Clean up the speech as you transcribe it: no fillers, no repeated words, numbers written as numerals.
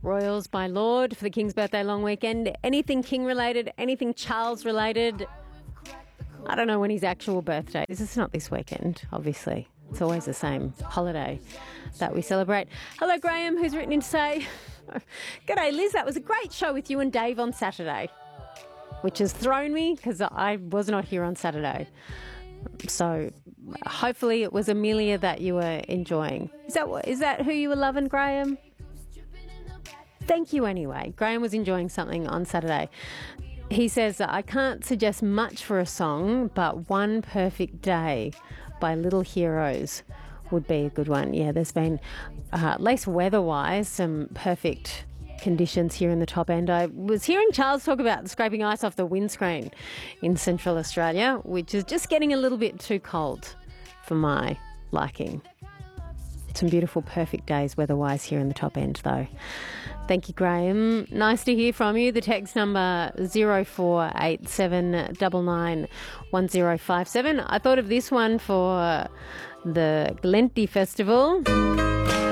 Royals by Lord for the King's birthday long weekend. Anything King related, anything Charles related. I don't know when his actual birthday is. It's not this weekend, obviously. It's always the same holiday that we celebrate. Hello, Graham, who's written in to say, G'day, Liz, that was a great show with you and Dave on Saturday, which has thrown me because I was not here on Saturday. So hopefully it was Amelia that you were enjoying. Is that who you were loving, Graham? Thank you anyway. Graham was enjoying something on Saturday. He says, I can't suggest much for a song, but One Perfect Day by Little Heroes would be a good one. Yeah, there's been, at least weather-wise, some perfect conditions here in the top end. I was hearing Charles talk about scraping ice off the windscreen in Central Australia, which is just getting a little bit too cold for my liking. Some beautiful perfect days weather-wise here in the top end though. Thank you, Graham. Nice to hear from you. The text number 0487 991057. I thought of this one for the Glenti Festival.